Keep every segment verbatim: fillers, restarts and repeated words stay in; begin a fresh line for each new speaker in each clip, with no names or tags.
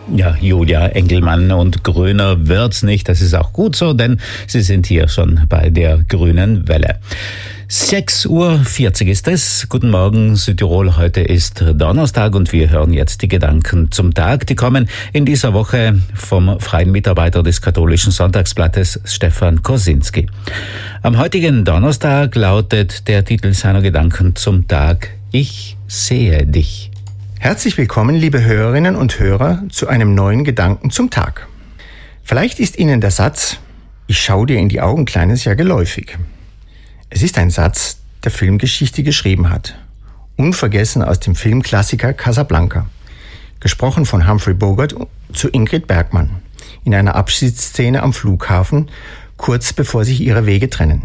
Ja, Julia Engelmann, und grüner wird's nicht. Das ist auch gut so, denn Sie sind hier schon bei der grünen Welle. sechs Uhr vierzig ist es. Guten Morgen, Südtirol. Heute ist Donnerstag und wir hören jetzt die Gedanken zum Tag. Die kommen in dieser Woche vom freien Mitarbeiter des katholischen Sonntagsblattes, Stefan Kosinski. Am heutigen Donnerstag lautet der Titel seiner Gedanken zum Tag: Ich sehe dich.
Herzlich willkommen, liebe Hörerinnen und Hörer, zu einem neuen Gedanken zum Tag. Vielleicht ist Ihnen der Satz, ich schau dir in die Augen, Kleines, ja geläufig. Es ist ein Satz, der Filmgeschichte geschrieben hat. Unvergessen aus dem Filmklassiker Casablanca. Gesprochen von Humphrey Bogart zu Ingrid Bergman. In einer Abschiedsszene am Flughafen, kurz bevor sich ihre Wege trennen.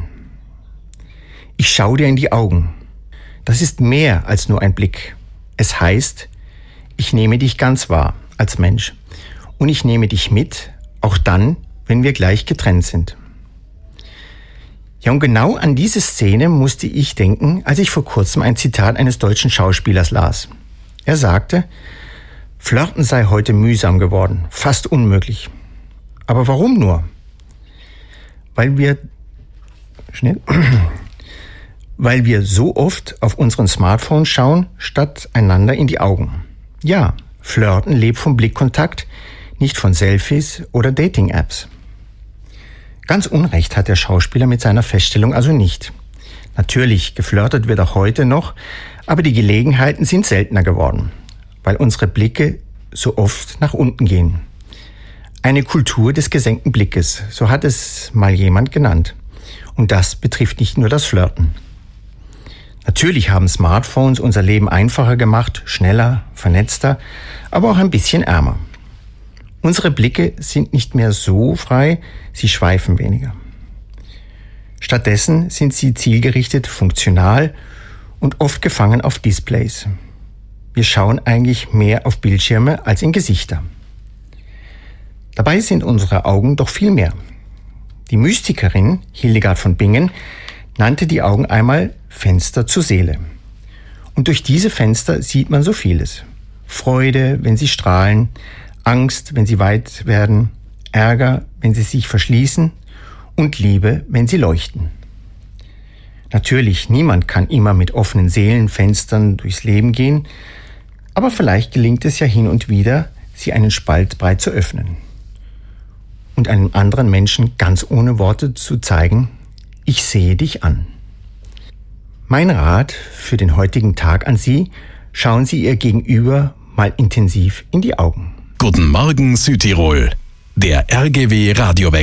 Ich schau dir in die Augen. Das ist mehr als nur ein Blick. Es heißt, ich nehme dich ganz wahr als Mensch und ich nehme dich mit, auch dann, wenn wir gleich getrennt sind. Ja, und genau an diese Szene musste ich denken, als ich vor kurzem ein Zitat eines deutschen Schauspielers las. Er sagte, Flirten sei heute mühsam geworden, fast unmöglich. Aber warum nur? Weil wir... Schnell... Weil wir so oft auf unseren Smartphones schauen, statt einander in die Augen. Ja, Flirten lebt vom Blickkontakt, nicht von Selfies oder Dating-Apps. Ganz Unrecht hat der Schauspieler mit seiner Feststellung also nicht. Natürlich, geflirtet wird auch heute noch, aber die Gelegenheiten sind seltener geworden, weil unsere Blicke so oft nach unten gehen. Eine Kultur des gesenkten Blickes, so hat es mal jemand genannt. Und das betrifft nicht nur das Flirten. Natürlich haben Smartphones unser Leben einfacher gemacht, schneller, vernetzter, aber auch ein bisschen ärmer. Unsere Blicke sind nicht mehr so frei, sie schweifen weniger. Stattdessen sind sie zielgerichtet, funktional und oft gefangen auf Displays. Wir schauen eigentlich mehr auf Bildschirme als in Gesichter. Dabei sind unsere Augen doch viel mehr. Die Mystikerin Hildegard von Bingen nannte die Augen einmal Fenster zur Seele. Und durch diese Fenster sieht man so vieles. Freude, wenn sie strahlen, Angst, wenn sie weit werden, Ärger, wenn sie sich verschließen und Liebe, wenn sie leuchten. Natürlich, niemand kann immer mit offenen Seelenfenstern durchs Leben gehen, aber vielleicht gelingt es ja hin und wieder, sie einen Spalt breit zu öffnen und einem anderen Menschen ganz ohne Worte zu zeigen, ich sehe dich an. Mein Rat für den heutigen Tag an Sie: Schauen Sie Ihr Gegenüber mal intensiv in die Augen.
Guten Morgen Südtirol, der R G W Radiowechsel.